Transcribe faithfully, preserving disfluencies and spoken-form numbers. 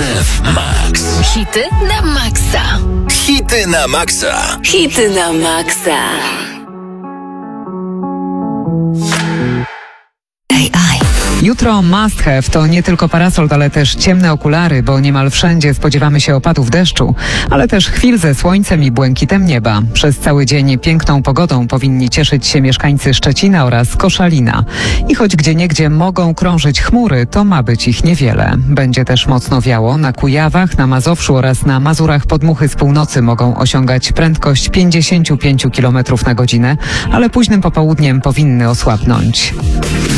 F Max. Hity na maksa. Hity na maksa. Hity na maksa. A I. Jutro must have to nie tylko parasol, ale też ciemne okulary, bo niemal wszędzie spodziewamy się opadów deszczu, ale też chwil ze słońcem i błękitem nieba. Przez cały dzień piękną pogodą powinni cieszyć się mieszkańcy Szczecina oraz Koszalina. I choć gdzieniegdzie mogą krążyć chmury, to ma być ich niewiele. Będzie też mocno wiało. Na Kujawach, na Mazowszu oraz na Mazurach podmuchy z północy mogą osiągać prędkość pięćdziesiąt pięć kilometrów na godzinę, ale późnym popołudniem powinny osłabnąć.